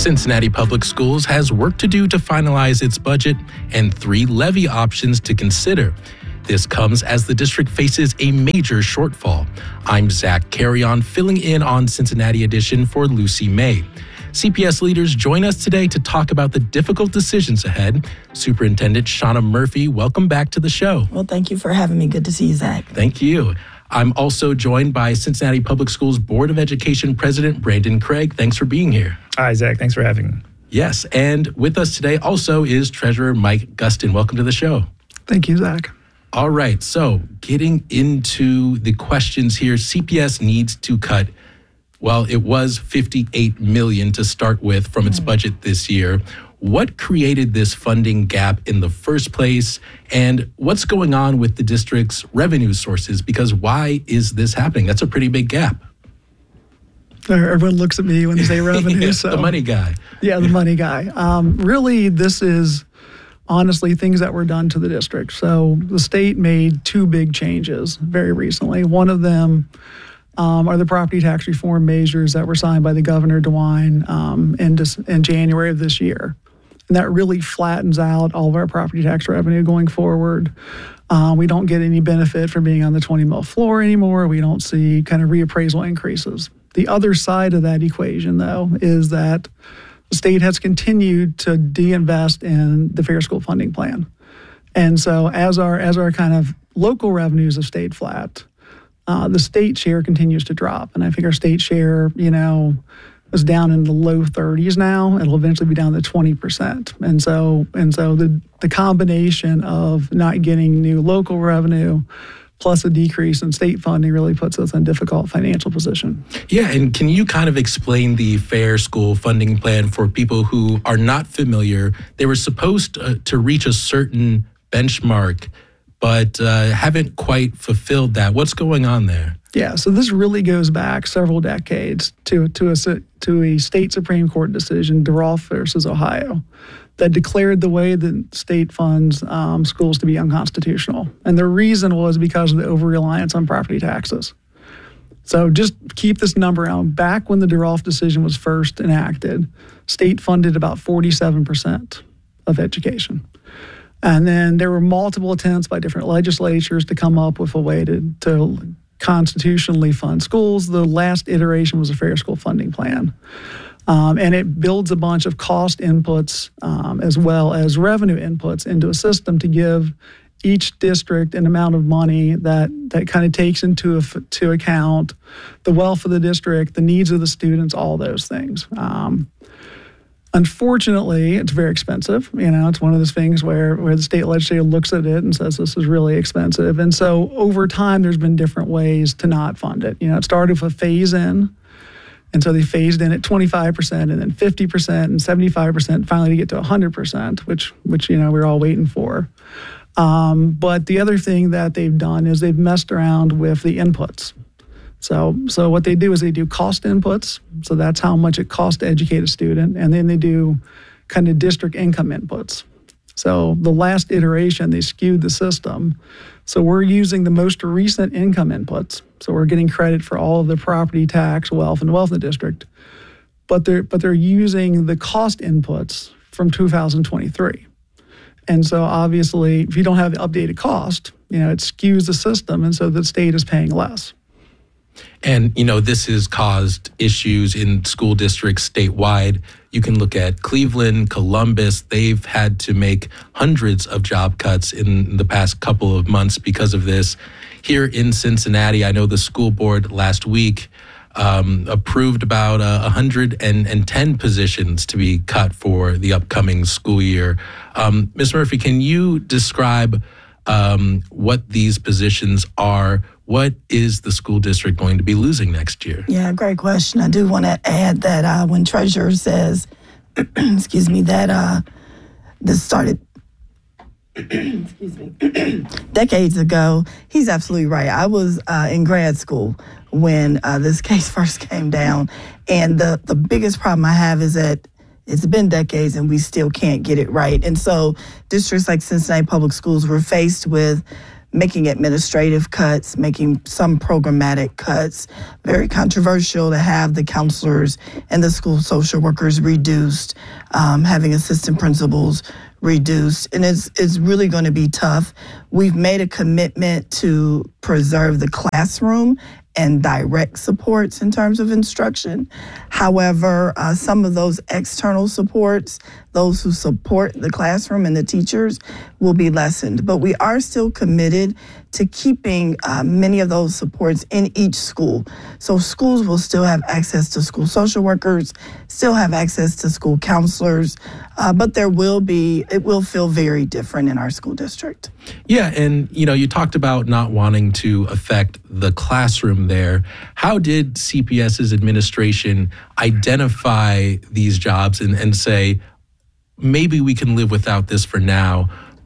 Cincinnati Public Schools has work to do to finalize its budget and 3 levy options to consider. This comes as the district faces a major shortfall. I'm Zach Carrion, filling in on Cincinnati Edition for Lucy May. CPS leaders join us today to talk about the difficult decisions ahead. Superintendent Shauna Murphy, welcome back to the show. Well, thank you for having me. Good to see you, Zach. Thank you. I'm also joined by Cincinnati Public Schools Board of Education President Brandon Craig. Thanks for being here. Hi, Zach. Thanks for having me. Yes, and with us today also is Treasurer Mike Gustin. Welcome to the show. Thank you, Zach. All right, so getting into the questions here, CPS needs to cut, well, it was $58 million to start with from its budget this year. What created this funding gap in the first place, and what's going on with the district's revenue sources? Because why is this happening? That's a pretty big gap. Everyone looks at me when they say revenue. So the money guy. Yeah, the money guy. Really, this is honestly things that were done to the district. So the state made 2 big changes very recently. One of them are the property tax reform measures that were signed by the Governor DeWine in January of this year. And that really flattens out all of our property tax revenue going forward. We don't get any benefit from being on the 20 mil floor anymore. We don't see kind of reappraisal increases. The other side of that equation, though, is that the state has continued to de-invest in the Fair School Funding Plan. And so as our kind of local revenues have stayed flat, the state share continues to drop. And I think our state share, is down in the low 30s now. It'll eventually be down to 20%. And so the combination of not getting new local revenue plus a decrease in state funding really puts us in a difficult financial position. Yeah, and can you kind of explain the Fair School Funding Plan for people who are not familiar? They were supposed to reach a certain benchmark, but haven't quite fulfilled that. What's going on there? Yeah, so this really goes back several decades to a state Supreme Court decision, DeRolf versus Ohio, that declared the way that state funds schools to be unconstitutional. And the reason was because of the over-reliance on property taxes. So just keep this number out. Back when the DeRolf decision was first enacted, state funded about 47% of education. And then there were multiple attempts by different legislatures to come up with a way to constitutionally fund schools. The last iteration was a Fair School Funding Plan. And it builds a bunch of cost inputs as well as revenue inputs into a system to give each district an amount of money that kind of takes into account the wealth of the district, the needs of the students, all those things. Unfortunately, it's very expensive. It's one of those things where the state legislature looks at it and says this is really expensive. And so over time, there's been different ways to not fund it. It started with a phase-in. And so they phased in at 25% and then 50% and 75%, finally to get to 100%, which we're all waiting for. But the other thing that they've done is they've messed around with the inputs. So what they do is they do cost inputs. So that's how much it costs to educate a student. And then they do kind of district income inputs. So the last iteration, they skewed the system. So we're using the most recent income inputs. So we're getting credit for all of the property tax, wealth in the district. But they're using the cost inputs from 2023. And so obviously, if you don't have the updated cost, it skews the system. And so the state is paying less. And, this has caused issues in school districts statewide. You can look at Cleveland, Columbus. They've had to make hundreds of job cuts in the past couple of months because of this. Here in Cincinnati, I know the school board last week approved about 110 positions to be cut for the upcoming school year. Ms. Murphy, can you describe what these positions are? What is the school district going to be losing next year? Yeah, great question. I do want to add that when Treasurer says, excuse me, that this started, decades ago, he's absolutely right. I was in grad school when this case first came down. And the biggest problem I have is that it's been decades and we still can't get it right. And so districts like Cincinnati Public Schools were faced with making administrative cuts, making some programmatic cuts. Very controversial to have the counselors and the school social workers reduced, having assistant principals reduced, and it's really going to be tough. We've made a commitment to preserve the classroom and direct supports in terms of instruction. However, some of those external supports, those who support the classroom and the teachers, will be lessened. But we are still committed to keeping many of those supports in each school. So schools will still have access to school social workers, still have access to school counselors, but it will feel very different in our school district. Yeah, and you talked about not wanting to affect the classroom there. How did CPS's administration identify these jobs and say, maybe we can live without this for now,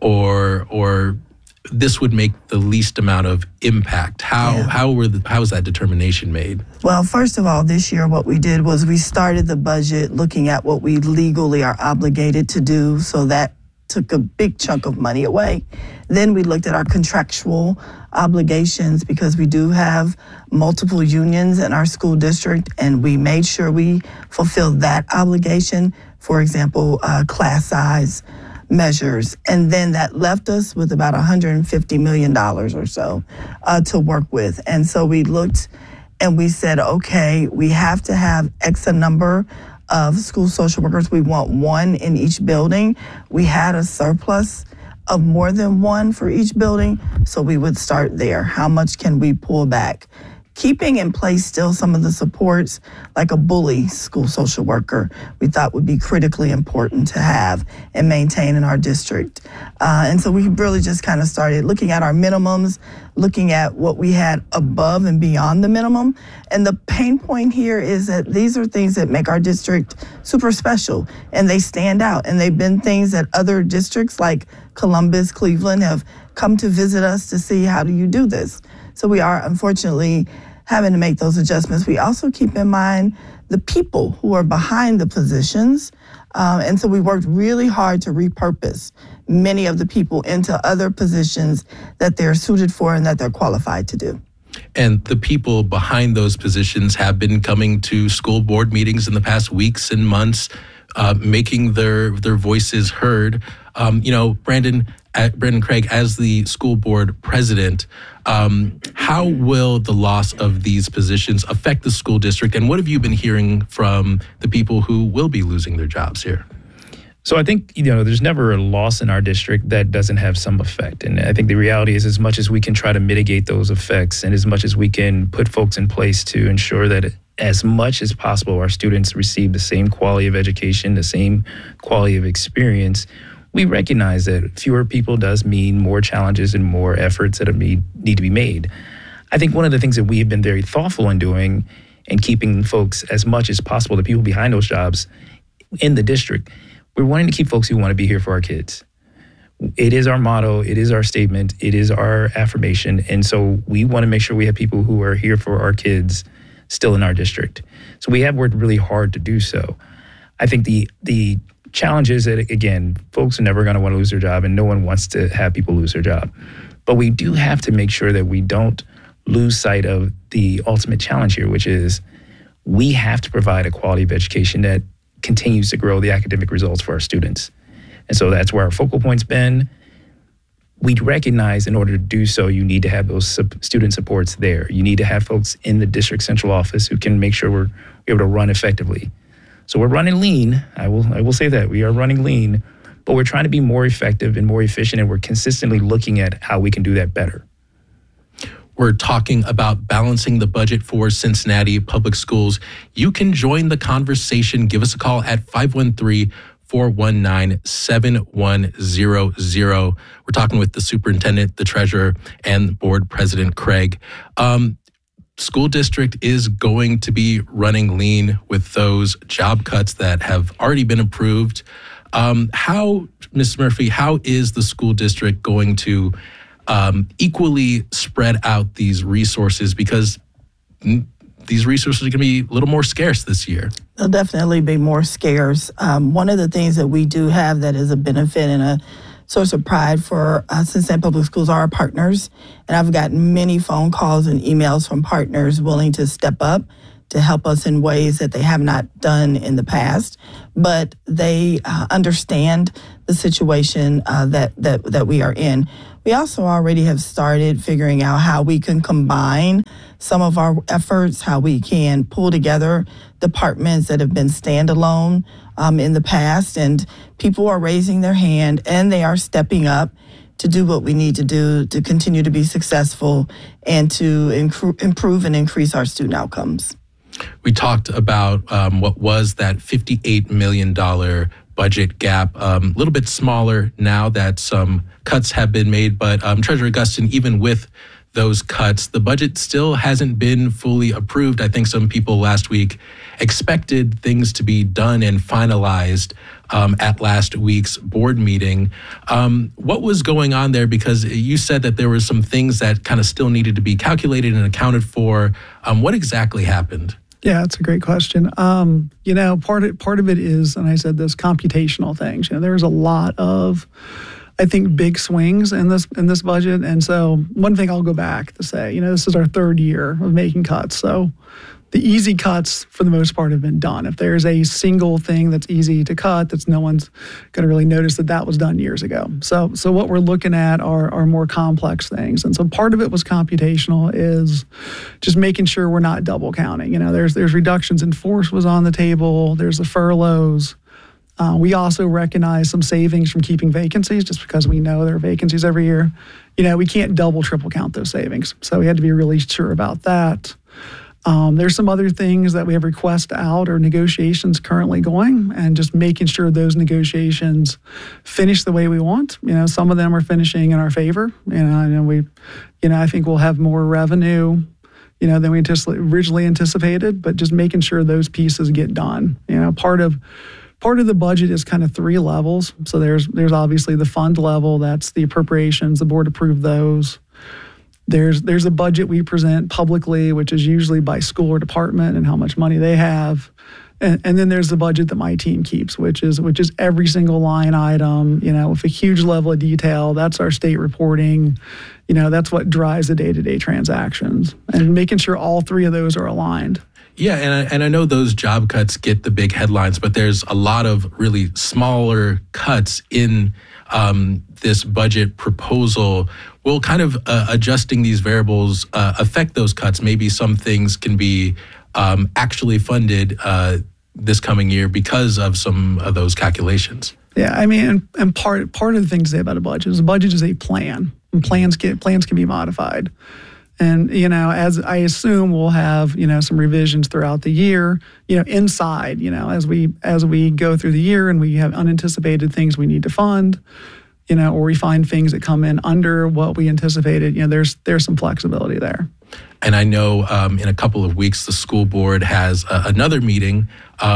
or this would make the least amount of impact? How was that determination made? Well, first of all, this year what we did was we started the budget looking at what we legally are obligated to do, so that took a big chunk of money away. Then we looked at our contractual obligations, because we do have multiple unions in our school district, and we made sure we fulfilled that obligation. For example, class size measures. And then that left us with about $150 million or so to work with. And so we looked and we said, okay, we have to have X number of school social workers. We want one in each building. We had a surplus of more than one for each building, so we would start there. How much can we pull back? Keeping in place still some of the supports, like a bully school social worker, we thought would be critically important to have and maintain in our district. And so we really just kind of started looking at our minimums, looking at what we had above and beyond the minimum. And the pain point here is that these are things that make our district super special, and they stand out. And they've been things that other districts like Columbus, Cleveland have come to visit us to see, how do you do this? So we are unfortunately having to make those adjustments. We also keep in mind the people who are behind the positions. And so we worked really hard to repurpose many of the people into other positions that they're suited for and that they're qualified to do. And the people behind those positions have been coming to school board meetings in the past weeks and months, making their voices heard. Brandon Craig, as the school board president, how will the loss of these positions affect the school district? And what have you been hearing from the people who will be losing their jobs here? So I think, there's never a loss in our district that doesn't have some effect. And I think the reality is, as much as we can try to mitigate those effects, and as much as we can put folks in place to ensure that as much as possible our students receive the same quality of education, the same quality of experience, we recognize that fewer people does mean more challenges and more efforts that need to be made. I think one of the things that we have been very thoughtful in doing and keeping folks as much as possible, the people behind those jobs in the district, we're wanting to keep folks who want to be here for our kids. It is our motto, it is our statement, it is our affirmation. And so we want to make sure we have people who are here for our kids still in our district. So we have worked really hard to do so. I think the challenge is that, again, folks are never going to want to lose their job, and no one wants to have people lose their job. But we do have to make sure that we don't lose sight of the ultimate challenge here, which is we have to provide a quality of education that continues to grow the academic results for our students. And so that's where our focal point's been. We recognize in order to do so, you need to have those student supports there. You need to have folks in the district central office who can make sure we're able to run effectively. So we're running lean. I will say that we are running lean, but we're trying to be more effective and more efficient, and we're consistently looking at how we can do that better. We're talking about balancing the budget for Cincinnati Public Schools. You can join the conversation. Give us a call at 513-419-7100. We're talking with the superintendent, the treasurer, and board president, Craig. School district is going to be running lean with those job cuts that have already been approved. Ms. Murphy, how is the school district going to equally spread out these resources? Because these resources are going to be a little more scarce this year. They'll definitely be more scarce. One of the things that we do have that is a benefit and a source of pride for Cincinnati Public Schools are our partners. And I've gotten many phone calls and emails from partners willing to step up to help us in ways that they have not done in the past. But they understand the situation that we are in. We also already have started figuring out how we can combine some of our efforts, how we can pull together departments that have been standalone in the past. And people are raising their hand and they are stepping up to do what we need to do to continue to be successful and to improve and increase our student outcomes. We talked about what was that $58 million budget gap, a little bit smaller now that some cuts have been made. But Treasurer Gustin, even with those cuts, the budget still hasn't been fully approved. I think some people last week expected things to be done and finalized at last week's board meeting. What was going on there? Because you said that there were some things that kind of still needed to be calculated and accounted for. What exactly happened? Yeah, that's a great question. Part of it is, and I said this, computational things. There's a lot of, I think, big swings in this budget. And so one thing I'll go back to say, this is our third year of making cuts. So the easy cuts, for the most part, have been done. If there's a single thing that's easy to cut, that's no one's going to really notice that was done years ago. So what we're looking at are more complex things. And so part of it was computational, is just making sure we're not double counting. There's reductions in force was on the table. There's the furloughs. We also recognize some savings from keeping vacancies, just because we know there are vacancies every year. We can't double, triple count those savings. So we had to be really sure about that. There's some other things that we have requests out or negotiations currently going, and just making sure those negotiations finish the way we want. Some of them are finishing in our favor. I think we'll have more revenue, than we originally anticipated, but just making sure those pieces get done. Part of the budget is kind of three levels. So there's obviously the fund level, that's the appropriations, the board approved those. There's a budget we present publicly, which is usually by school or department and how much money they have. And then there's the budget that my team keeps, which is every single line item, with a huge level of detail. That's our state reporting. That's what drives the day-to-day transactions, and making sure all three of those are aligned. Yeah, and I know those job cuts get the big headlines, but there's a lot of really smaller cuts in this budget proposal. Will kind of adjusting these variables affect those cuts? Maybe some things can be actually funded this coming year because of some of those calculations. Yeah, I mean, and part of the thing to say about a budget is a plan, and plans can be modified. And, as I assume we'll have, some revisions throughout the year, inside, as we go through the year and we have unanticipated things we need to fund, or we find things that come in under what we anticipated, there's some flexibility there. And I know in a couple of weeks, the school board has another meeting.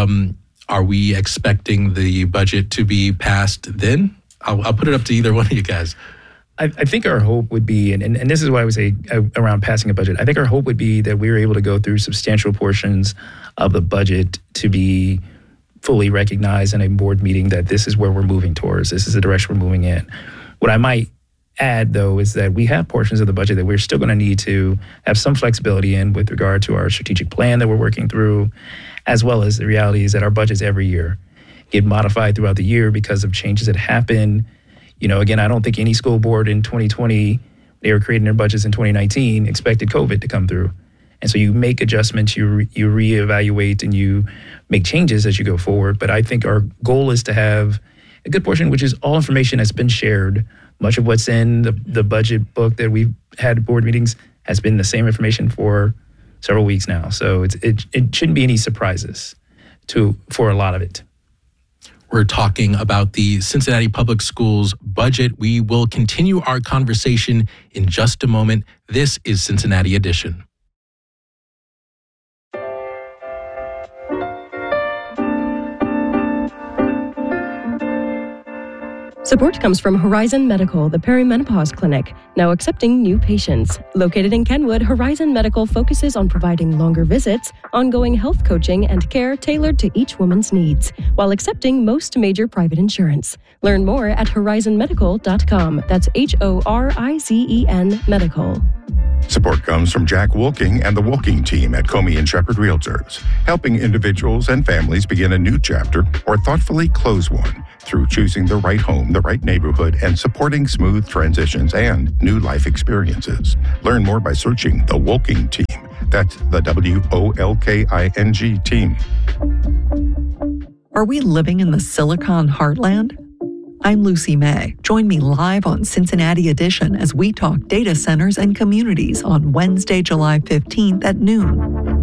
Are we expecting the budget to be passed then? I'll put it up to either one of you guys. I think our hope would be, and this is why I would say around passing a budget, I think our hope would be that we were able to go through substantial portions of the budget to be fully recognized in a board meeting that this is where we're moving towards. This is the direction we're moving in. What I might add, though, is that we have portions of the budget that we're still going to need to have some flexibility in with regard to our strategic plan that we're working through, as well as the reality is that our budgets every year get modified throughout the year because of changes that happen. Again, I don't think any school board in 2020, they were creating their budgets in 2019, expected COVID to come through. And so you make adjustments, you reevaluate, and you make changes as you go forward. But I think our goal is to have a good portion, which is all information that's been shared. Much of what's in the budget book that we've had at board meetings has been the same information for several weeks now. So it shouldn't be any surprises for a lot of it. We're talking about the Cincinnati Public Schools budget. We will continue our conversation in just a moment. This is Cincinnati Edition. Support comes from Horizon Medical, the perimenopause clinic, now accepting new patients. Located in Kenwood, Horizon Medical focuses on providing longer visits, ongoing health coaching, and care tailored to each woman's needs, while accepting most major private insurance. Learn more at horizonmedical.com. That's HORIZEN Medical. Support comes from Jack Wolking and the Wolking team at Comey and Shepherd Realtors, helping individuals and families begin a new chapter or thoughtfully close one through choosing the right home, the right neighborhood, and supporting smooth transitions and new life experiences. Learn more by searching the Wolking team. That's the WOLKING team. Are we living in the Silicon Heartland? I'm Lucy May. Join me live on Cincinnati Edition as we talk data centers and communities on Wednesday, July 15th at noon.